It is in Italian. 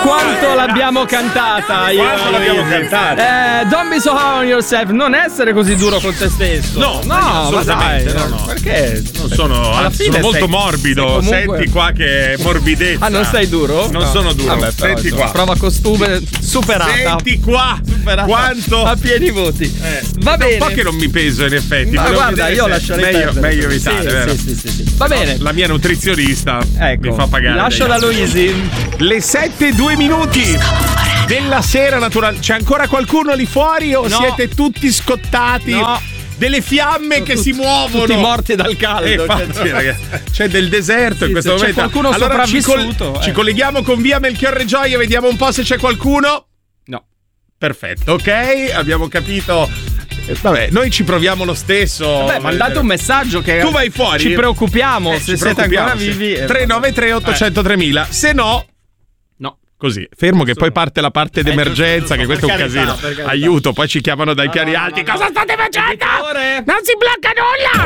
quanto l'abbiamo cantata. Quanto l'abbiamo cantata? Don't be so hard on yourself. Non essere così duro con te stesso. No, assolutamente. no. Perché? Non sono, Alla anzi, fine sono molto morbido. sei comunque... Senti qua che morbidezza. Ah, non sei duro? Non sono duro. Vabbè, senti qua. Prova costume superata. Senti qua. Superata. Quanto? A pieni voti. Va bene. Un po' che non mi peso in effetti. Ma guarda, io lascerei meglio evitare, vero? Sì. Va bene. La mia nutrizionista ecco, mi fa pagare. Lascio da Luisi. Le 7:02 della sera, naturalmente. C'è ancora qualcuno lì fuori o siete tutti scottati? No. Delle fiamme che si muovono. Tutti morti dal caldo. Infatti, ragazzi, c'è del deserto in questo momento. C'è qualcuno allora sopravvissuto. Ci colleghiamo con via Melchiorre Gioia, vediamo un po' se c'è qualcuno. No. Perfetto, ok, abbiamo capito. Vabbè, noi ci proviamo lo stesso. Vabbè, mandate un messaggio che tu vai fuori. Ci preoccupiamo se siete ancora vivi. 393 800 3000. Se no, così, fermo che poi parte la parte d'emergenza, che questo è un casino. Aiuto, poi ci chiamano dai piani alti. Cosa state facendo? Non si blocca nulla!